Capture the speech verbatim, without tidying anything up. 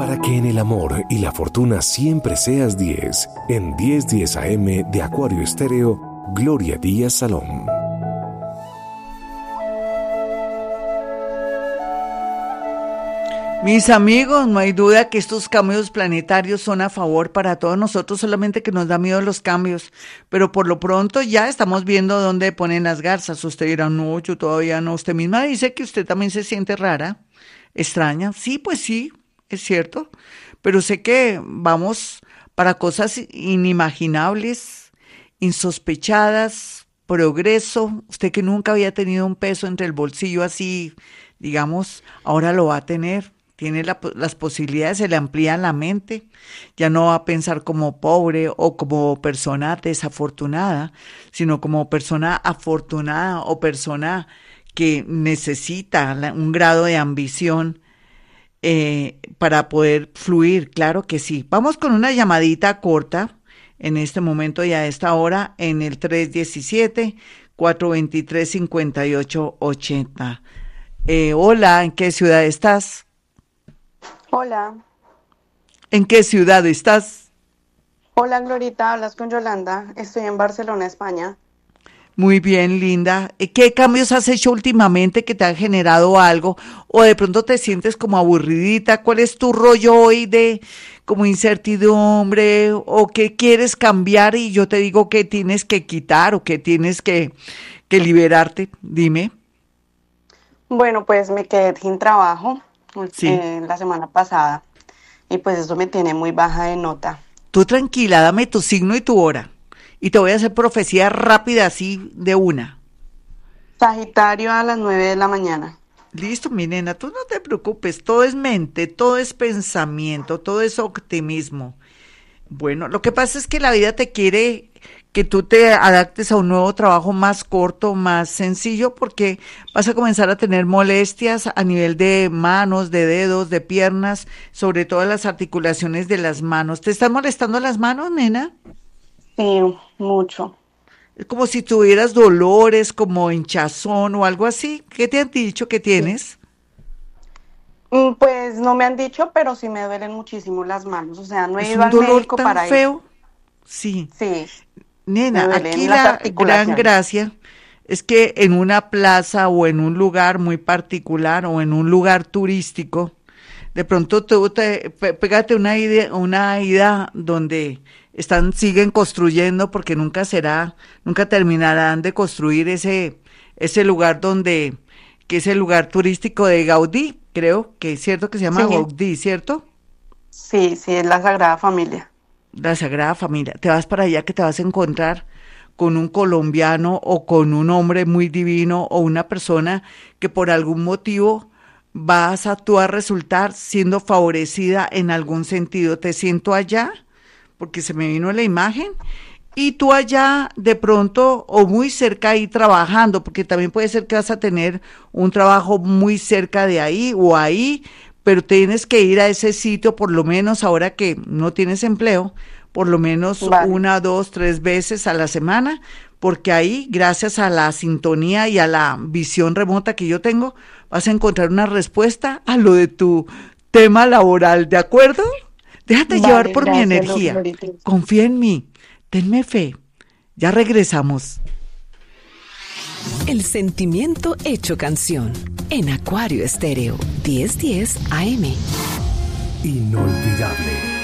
Para que en el amor y la fortuna siempre seas diez, en diez diez A M de Acuario Estéreo, Gloria Díaz Salón. Mis amigos, no hay duda que estos cambios planetarios son a favor para todos nosotros, solamente que nos da miedo los cambios, pero por lo pronto ya estamos viendo dónde ponen las garzas. Usted dirá, no, yo todavía no. Usted misma dice que usted también se siente rara, extraña. Sí, pues sí, es cierto, pero sé que vamos para cosas inimaginables, insospechadas, progreso. Usted que nunca había tenido un peso entre el bolsillo así, digamos, ahora lo va a tener. Tiene la, las posibilidades, se le amplía la mente, ya no va a pensar como pobre o como persona desafortunada, sino como persona afortunada o persona que necesita la, un grado de ambición eh, para poder fluir, claro que sí. Vamos con una llamadita corta en este momento y a esta hora en el tres diecisiete, cuatro veintitrés, cincuenta y ocho ochenta. Eh, hola, ¿en qué ciudad estás? Hola. ¿En qué ciudad estás? Hola, Glorita, hablas con Yolanda. Estoy en Barcelona, España. Muy bien, linda. ¿Qué cambios has hecho últimamente que te han generado algo? ¿O de pronto te sientes como aburridita? ¿Cuál es tu rollo hoy de como incertidumbre? ¿O qué quieres cambiar y yo te digo que tienes que quitar o que tienes que, que liberarte? Dime. Bueno, pues me quedé sin trabajo Sí. eh, la semana pasada y pues eso me tiene muy baja de nota. Tú tranquila, dame tu signo y tu hora. Y te voy a hacer profecía rápida así de una. Sagitario a las nueve de la mañana. Listo, mi nena, tú no te preocupes, todo es mente, todo es pensamiento, todo es optimismo. Bueno, lo que pasa es que la vida te quiere que tú te adaptes a un nuevo trabajo más corto, más sencillo, porque vas a comenzar a tener molestias a nivel de manos, de dedos, de piernas, sobre todo las articulaciones de las manos. ¿Te están molestando las manos, nena? Sí, mucho. Es como si tuvieras dolores, como hinchazón o algo así. ¿Qué te han dicho que tienes? Mm, Pues no me han dicho, pero sí me duelen muchísimo las manos. O sea, no he Es ido un al dolor médico tan para eso. feo. Sí. Sí, me Nena, aquí duelen las la gran articulaciones. gracia es que en una plaza o en un lugar muy particular o en un lugar turístico, de pronto tú te pe- pégate una ida, una ida donde están, siguen construyendo porque nunca será, nunca terminarán de construir ese, ese lugar donde, que es el lugar turístico de Gaudí, creo que es cierto que se llama Sí, Gaudí, ¿cierto? sí, sí, es la Sagrada Familia. La Sagrada Familia. Te vas para allá que te vas a encontrar con un colombiano o con un hombre muy divino o una persona que por algún motivo vas a tú a resultar siendo favorecida en algún sentido. Te siento allá, porque se me vino la imagen, y tú allá de pronto o muy cerca ahí trabajando, porque también puede ser que vas a tener un trabajo muy cerca de ahí o ahí, pero tienes que ir a ese sitio por lo menos ahora que no tienes empleo, por lo menos Vale, una, dos, tres veces a la semana, porque ahí, gracias a la sintonía y a la visión remota que yo tengo, vas a encontrar una respuesta a lo de tu tema laboral, ¿de acuerdo? Déjate llevar vale, por mi gracias, energía, Glorita. confía en mí, tenme fe, ya regresamos. El sentimiento hecho canción en Acuario Estéreo diez diez A M. Inolvidable.